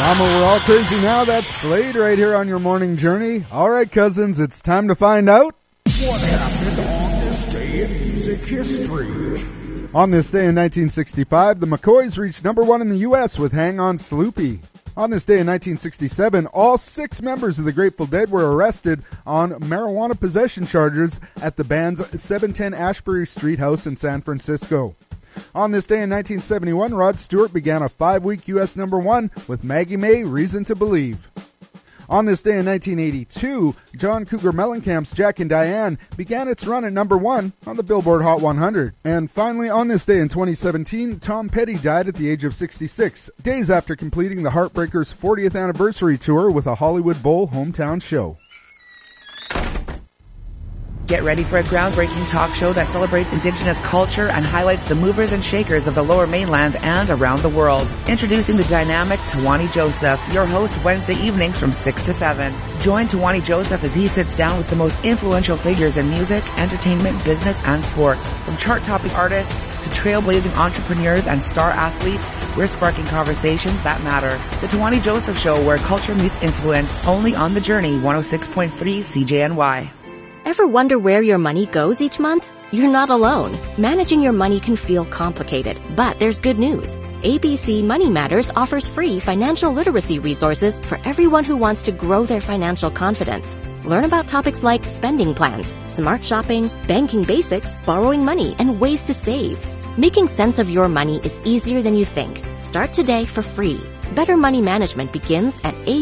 Mama, we're all crazy now. That's Slade right here on your morning journey. All right, cousins, it's time to find out what happened on this day in music history. On this day in 1965, the McCoys reached number one in the U.S. with Hang On Sloopy. On this day in 1967, all 6 members of the Grateful Dead were arrested on marijuana possession charges at the band's 710 Ashbury Street house in San Francisco. On this day in 1971, Rod Stewart began a 5-week U.S. number one with Maggie May, Reason to Believe. On this day in 1982, John Cougar Mellencamp's Jack and Diane began its run at number one on the Billboard Hot 100. And finally, on this day in 2017, Tom Petty died at the age of 66, days after completing the Heartbreakers' 40th anniversary tour with a Hollywood Bowl hometown show. Get ready for a groundbreaking talk show that celebrates Indigenous culture and highlights the movers and shakers of the Lower Mainland and around the world. Introducing the dynamic Tawani Joseph, your host Wednesday evenings from 6 to 7. Join Tawani Joseph as he sits down with the most influential figures in music, entertainment, business, and sports. From chart-topping artists to trailblazing entrepreneurs and star athletes, we're sparking conversations that matter. The Tawani Joseph Show, where culture meets influence, only on The Journey, 106.3 CJNY. Ever wonder where your money goes each month? You're not alone. Managing your money can feel complicated, but there's good news. ABC Money Matters offers free financial literacy resources for everyone who wants to grow their financial confidence. Learn about topics like spending plans, smart shopping, banking basics, borrowing money, and ways to save. Making sense of your money is easier than you think. Start today for free. Better money management begins at